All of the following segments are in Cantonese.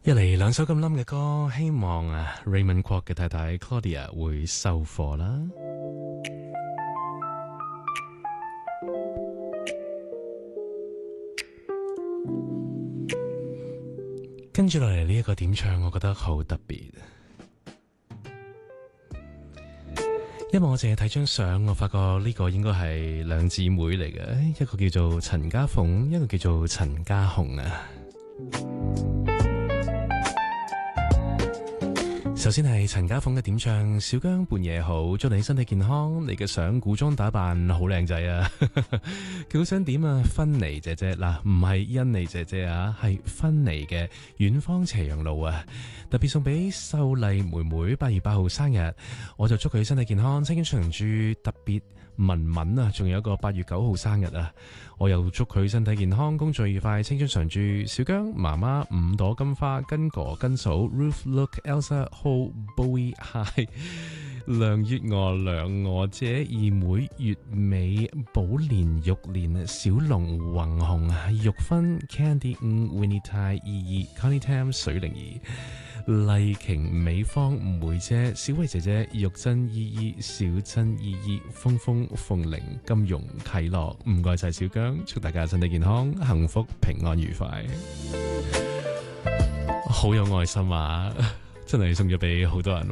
一嚟兩首咁冧嘅歌，希望Raymond Kwok 嘅太太 Claudia 會收貨啦。跟住落嚟呢一個點唱，我覺得好特別，因為我淨係睇張相，我發覺呢個應該係兩姊妹嚟嘅，一個叫做陳家鳳，一個叫做陳家紅啊。首先係陳家鳳嘅點唱，小姜半夜好，祝你身體健康。你嘅相古裝打扮好靚仔啊！佢好想點啊？芬妮姐姐嗱，唔係欣妮姐姐啊，係芬妮嘅遠方斜陽路啊！特別送俾秀麗妹妹8月8號生日，我就祝佢身體健康，青春常駐。特別文文啊，仲有一個8月9號生日啊！我又祝佢身體健康，工作愉快，青春常駐。小姜媽媽5朵金花，跟哥跟嫂 Ruth Look Elsa Ho Bowie Hi 梁月娥梁娥姐二妹月美寶蓮玉蓮小龍宏紅玉芬 Candy Winnie Tai 依 Connie Tam 水靈兒麗瓊美芳梅姐小慧姐姐玉珍依依小珍依依峰峰鳳玲金融啟樂，唔該晒小姜，祝大家身體健康幸福平安愉快。好有愛心啊，真係送咗俾好多人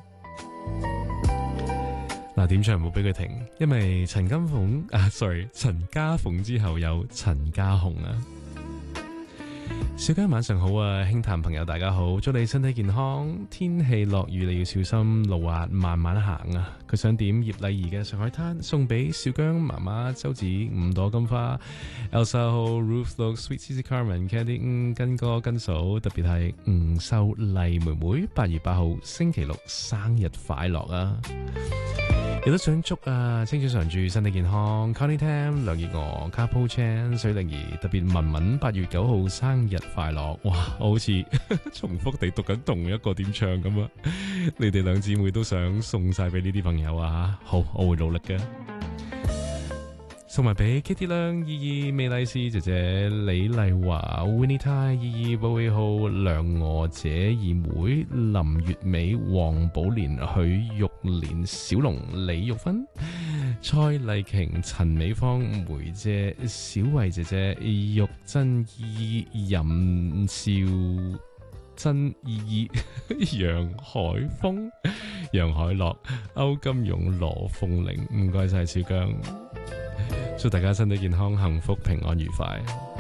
嗱，點唱唔好俾佢停，因為陳家鳳之後有陳家紅啊。小姜晚上好啊，輕談朋友大家好，祝你身體健康。天氣落雨你要小心，路滑慢慢行啊。佢想點葉麗儀嘅上海灘，送俾小姜媽媽周子5朵金花 Elsa Ho Ruth Look Sweet Cici Carmen Candy 跟哥跟嫂，特別係秀麗妹妹8月8號星期六生日快樂啊！亦都想祝青春常駐，身體健康。Connie Tam 梁月娥 Capo Chan 水靈兒，特別文文8月9號生日快樂。哇，我好似重複地讀緊同一個點唱咁啊！你哋兩姊妹都想送晒俾呢啲朋友啊！好，我會努力嘅。送埋俾 Kitty 梁依依美麗絲姐姐李麗華 Winnie Tai 依依寶貝號梁娥姐二妹林月美黃寶蓮許玉蓮小龍李玉芬蔡麗瓊陳美芳梅姐小慧姐姐玉珍依任少珍依依楊海峰楊海樂歐金勇羅鳳玲，唔該晒小姜，祝大家身體健康幸福平安愉快。